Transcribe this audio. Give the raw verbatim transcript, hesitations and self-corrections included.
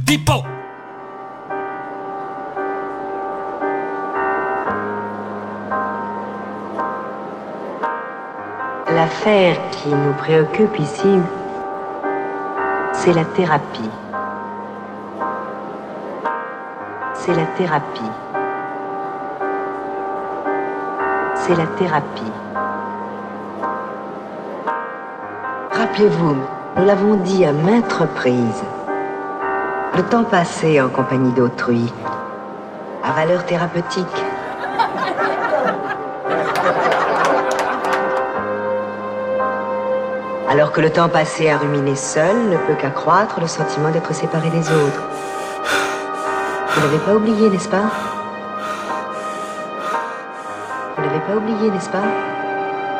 People. L'affaire qui nous préoccupe ici, c'est la thérapie. C'est la thérapie. C'est la thérapie. Rappelez-vous, nous l'avons dit à maintes reprises, le temps passé en compagnie d'autrui a valeur thérapeutique. Alors que le temps passé à ruminer seul ne peut qu'accroître le sentiment d'être séparé des autres. Vous n'avez pas oublié, n'est-ce pas? Vous n'avez pas oublié, n'est-ce pas?